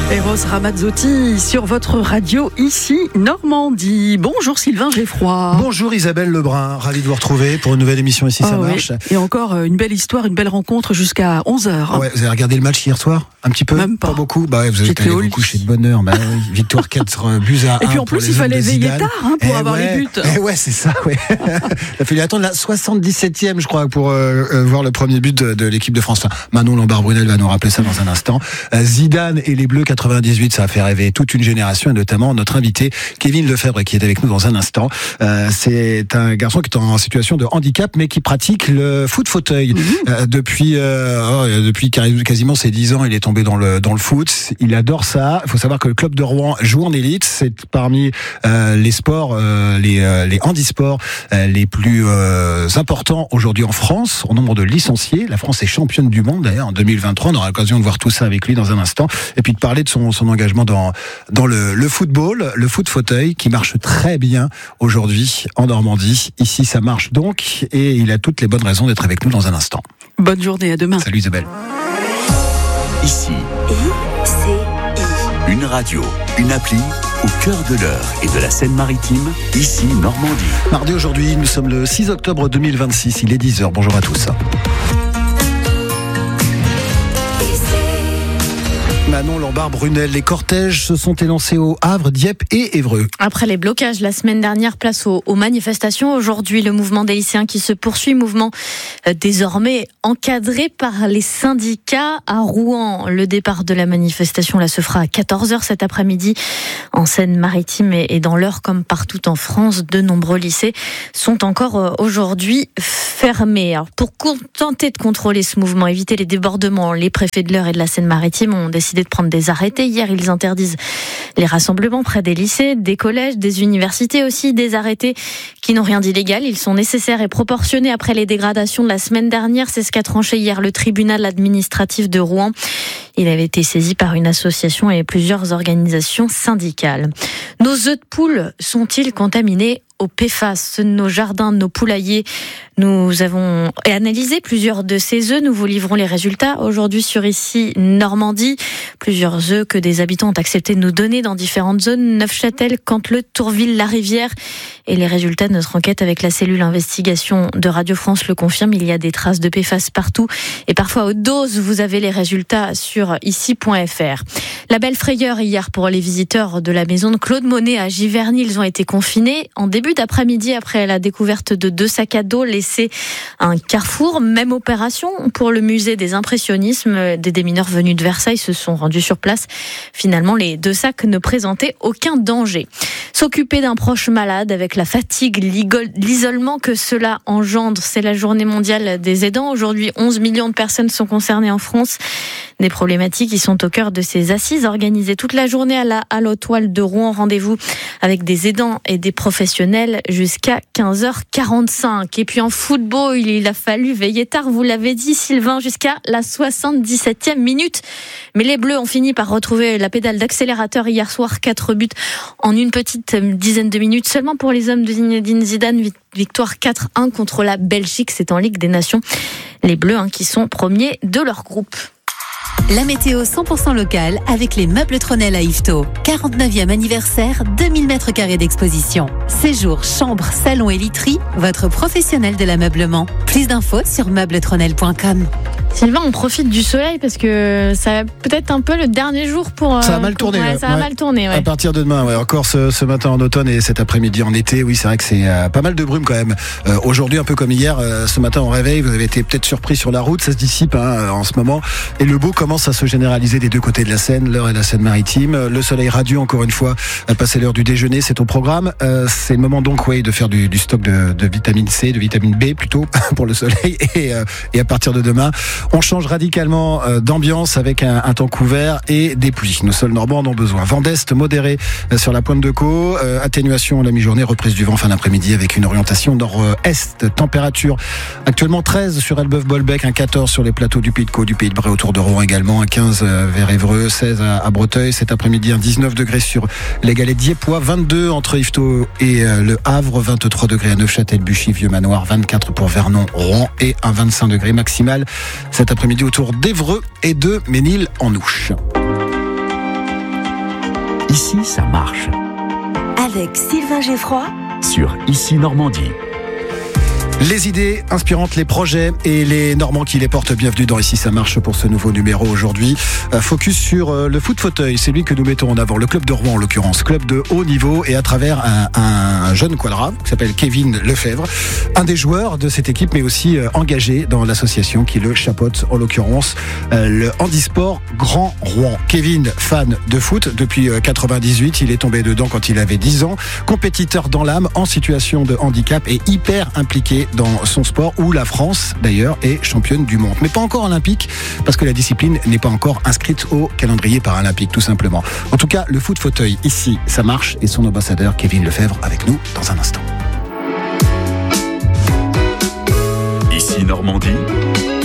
Eros Ramazzotti sur votre radio ici Normandie. Bonjour Sylvain Geffroy. Bonjour Isabelle Lebrun, ravi de vous retrouver pour une nouvelle émission ici ça marche. Et encore une belle histoire, une belle rencontre jusqu'à 11h. Ouais, vous avez regardé le match hier soir? Un petit peu? Même pas beaucoup? Bah ouais, vous avez allé vous coucher de bonne heure. Bah oui, victoire 4 buts à 1. Et puis en plus il fallait veiller tard pour avoir les buts. Ouais, c'est ça, ouais. Il a fallu attendre la 77e je crois pour voir le premier but de l'équipe de France. Enfin, Manon Lombard-Brunel va nous rappeler ça dans un instant. Zidane et les Bleus 98, ça a fait rêver toute une génération et notamment notre invité Kevin Lefebvre qui est avec nous dans un instant. C'est un garçon qui est en situation de handicap mais qui pratique le foot fauteuil. Depuis quasiment ses 10 ans, il est tombé dans le foot. Il adore ça. Il faut savoir que le club de Rouen joue en élite. C'est parmi les sports, les handisports les plus importants aujourd'hui en France en nombre de licenciés. La France est championne du monde d'ailleurs en 2023. On aura l'occasion de voir tout ça avec lui dans un instant et puis de parler de son engagement dans le football, le foot fauteuil qui marche très bien aujourd'hui en Normandie. Ici ça marche donc et il a toutes les bonnes raisons d'être avec nous dans un instant. Bonne journée, à demain. Salut Isabelle. Ici, une radio, une appli au cœur de l'Eure et de la Seine-Maritime, ici Normandie. Mardi aujourd'hui, nous sommes le 6 octobre 2026, il est 10h. Bonjour à tous. Manon Lombard-Brunel, les cortèges se sont élancés au Havre, Dieppe et Évreux. Après les blocages la semaine dernière, place aux manifestations. Aujourd'hui, le mouvement des lycéens qui se poursuit, mouvement désormais encadré par les syndicats. À Rouen, le départ de la manifestation là se fera à 14h cet après-midi. En Seine-Maritime et dans l'Eure, comme partout en France, de nombreux lycées sont encore aujourd'hui fermés. Alors, pour tenter de contrôler ce mouvement, éviter les débordements, les préfets de l'Eure et de la Seine-Maritime ont décidé de prendre des arrêtés. Hier, ils interdisent les rassemblements près des lycées, des collèges, des universités aussi, des arrêtés qui n'ont rien d'illégal. Ils sont nécessaires et proportionnés après les dégradations de la semaine dernière. C'est ce qu'a tranché hier le tribunal administratif de Rouen. Il avait été saisi par une association et plusieurs organisations syndicales. Nos œufs de poule sont-ils contaminés au PFAS, ceux de nos jardins, de nos poulaillers? Nous avons analysé plusieurs de ces œufs. Nous vous livrons les résultats aujourd'hui sur ici Normandie. Plusieurs œufs que des habitants ont accepté de nous donner dans différentes zones. Neufchâtel, Canteleu, Tourville, La Rivière. Et les résultats de notre enquête avec la cellule investigation de Radio France le confirment. Il y a des traces de PFAS partout et parfois haute dose. Vous avez les résultats sur ici.fr. La belle frayeur hier pour les visiteurs de la maison de Claude Monet à Giverny. Ils ont été confinés en début d'après-midi après la découverte de 2 sacs à dos laissés à un carrefour. Même opération pour le musée des impressionnismes. Des démineurs venus de Versailles se sont rendus sur place. Finalement, les 2 sacs ne présentaient aucun danger. S'occuper d'un proche malade avec la fatigue, l'isolement que cela engendre, c'est la journée mondiale des aidants. Aujourd'hui, 11 millions de personnes sont concernées en France. Des problématiques qui sont au cœur de ces assises organisées toute la journée à la Halle aux Toiles de Rouen. Rendez-vous avec des aidants et des professionnels jusqu'à 15h45. Et puis en football, il a fallu veiller tard, vous l'avez dit Sylvain, jusqu'à la 77e minute. Mais les Bleus ont fini par retrouver la pédale d'accélérateur hier soir. 4 buts en une petite dizaine de minutes seulement pour les hommes de Zinedine Zidane. Victoire 4-1 contre la Belgique, c'est en Ligue des Nations. Les Bleus qui sont premiers de leur groupe. La météo 100% locale avec les meubles Tronel à Yvetot. 49e anniversaire, 2000 m² d'exposition. Séjour, chambre, salon et literie, votre professionnel de l'ameublement. Plus d'infos sur meubletronel.com. Sylvain, on profite du soleil parce que ça va peut-être un peu le dernier jour pour... Ça a mal tourné. Ça a mal tourné, ouais. À partir de demain, encore ce matin en automne et cet après-midi en été, oui, c'est vrai que c'est pas mal de brume quand même. Aujourd'hui, un peu comme hier, ce matin au réveil, vous avez été peut-être surpris sur la route, ça se dissipe en ce moment. Et le beau commence à se généraliser des deux côtés de la Seine, l'Eure et la Seine-Maritime. Le soleil radieux, encore une fois, à passer l'heure du déjeuner, c'est au programme. C'est le moment donc, de faire du stock de vitamine C, de vitamine B plutôt, pour le soleil. Et à partir de demain, on change radicalement d'ambiance avec un temps couvert et des pluies. Nos sols normands en ont besoin. Vent d'est modéré sur la pointe de Caux, atténuation à la mi-journée, reprise du vent fin d'après-midi avec une orientation nord-est. Température actuellement 13 sur Elbeuf-Bolbec, un 14 sur les plateaux du Pays de Caux, du Pays de Bray autour de Rouen également, un 15 vers Évreux, 16 à Breteuil. Cet après-midi, un 19 degrés sur les galets diepois, 22 entre Yvetot et le Havre, 23 degrés à Neufchâtel, Buchy, Vieux-Manoir, 24 pour Vernon, Rouen et un 25 degrés maximal cet après-midi autour d'Évreux et de Ménil-en-Ouche. Ici, ça marche. Avec Sylvain Geffroy Sur Ici Normandie. Les idées inspirantes, les projets et les Normands qui les portent. Bienvenue dans Ici ça marche pour ce nouveau numéro aujourd'hui. Focus sur le foot fauteuil, c'est lui que nous mettons en avant. Le club de Rouen en l'occurrence, club de haut niveau et à travers un jeune quadra qui s'appelle Kevin Lefebvre, un des joueurs de cette équipe mais aussi engagé dans l'association qui le chapeaute en l'occurrence le Handisport Grand Rouen. Kevin, fan de foot depuis 98, il est tombé dedans quand il avait 10 ans, compétiteur dans l'âme, en situation de handicap et hyper impliqué dans son sport où la France d'ailleurs est championne du monde. Mais pas encore olympique parce que la discipline n'est pas encore inscrite au calendrier paralympique tout simplement. En tout cas, le foot fauteuil ici, ça marche et son ambassadeur Kevin Lefebvre avec nous dans un instant. Ici Normandie.